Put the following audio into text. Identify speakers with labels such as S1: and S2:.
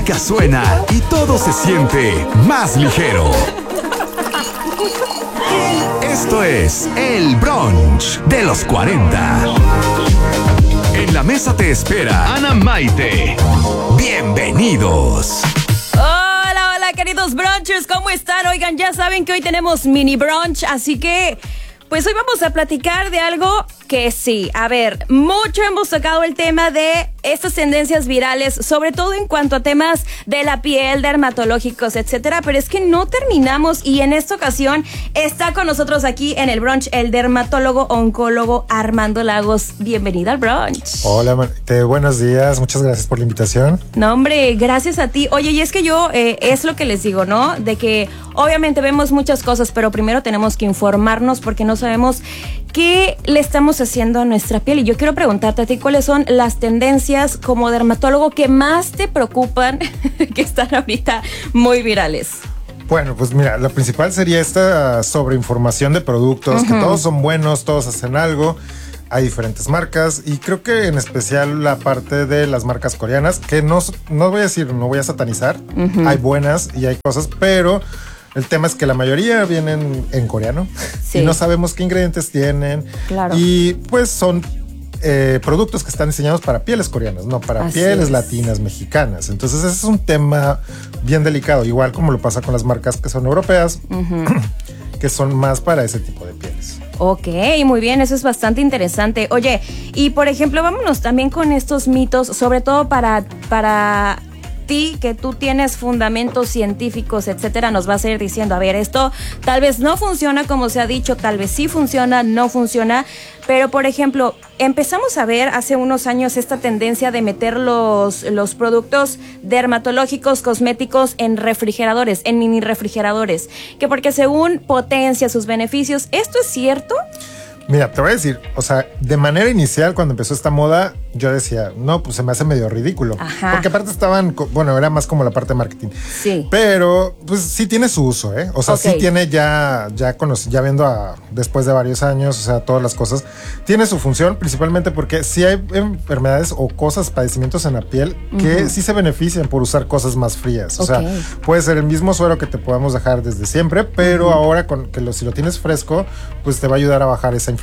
S1: Suena y todo se siente más ligero. Esto es el brunch de los 40. En la mesa te espera Ana Maite. Bienvenidos.
S2: Hola, hola, queridos brunchers, ¿cómo están? Oigan, ya saben que hoy tenemos mini brunch, así que pues hoy vamos a platicar de algo que sí, a ver, mucho hemos tocado el tema de estas tendencias virales, sobre todo en cuanto a temas de la piel, dermatológicos, etcétera, pero es que no terminamos y en esta ocasión está con nosotros aquí en el brunch el dermatólogo oncólogo Armando Lagos. Bienvenido al brunch.
S3: Hola, buenos días, muchas gracias por la invitación.
S2: No, hombre, gracias a ti. Oye, y es que yo, es lo que les digo, ¿no? De que obviamente vemos muchas cosas, pero primero tenemos que informarnos porque no sabemos qué le estamos haciendo a nuestra piel. Y yo quiero preguntarte a ti, ¿cuáles son las tendencias como dermatólogo que más te preocupan, que están ahorita muy virales?
S3: Bueno, pues mira, la principal sería esta sobreinformación de productos, que todos son buenos, todos hacen algo. Hay diferentes marcas y creo que en especial la parte de las marcas coreanas, que no voy a decir, no voy a satanizar. Hay buenas y hay cosas, pero el tema es que la mayoría vienen en coreano, sí, y no sabemos qué ingredientes tienen. Claro. Y pues son productos que están diseñados para pieles coreanas, no para pieles latinas, mexicanas. Entonces ese es un tema bien delicado, igual como lo pasa con las marcas que son europeas, que son más para ese tipo de pieles.
S2: Ok, muy bien, eso es bastante interesante. Oye, y por ejemplo, vámonos también con estos mitos, sobre todo para ti, que tú tienes fundamentos científicos, etcétera, nos vas a ir diciendo, a ver, esto tal vez no funciona como se ha dicho, tal vez sí funciona, no funciona, pero por ejemplo, empezamos a ver hace unos años esta tendencia de meter los productos dermatológicos, cosméticos en refrigeradores, en mini refrigeradores, que porque según potencia sus beneficios, ¿esto es cierto?
S3: Mira, te voy a decir, o sea, de manera inicial cuando empezó esta moda, yo decía, no, pues se me hace medio ridículo. Ajá. Porque aparte estaban, bueno, era más como la parte de marketing. Sí. Pero, pues sí tiene su uso, ¿eh? O sea, sí tiene ya viendo después de varios años, o sea, todas las cosas, tiene su función, principalmente porque sí hay enfermedades o cosas, padecimientos en la piel que sí se benefician por usar cosas más frías. O sea, puede ser el mismo suero que te podamos dejar desde siempre, pero ahora si lo tienes fresco, pues te va a ayudar a bajar esa inflamación